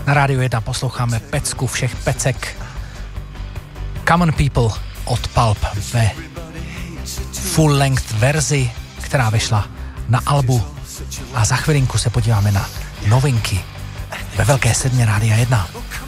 Na Rádiu 1 posloucháme pecku všech pecek. Common People od Pulp ve full length verzi, která vyšla na albu. A za chvilinku se podíváme na novinky ve Velké sedmě Rádia 1.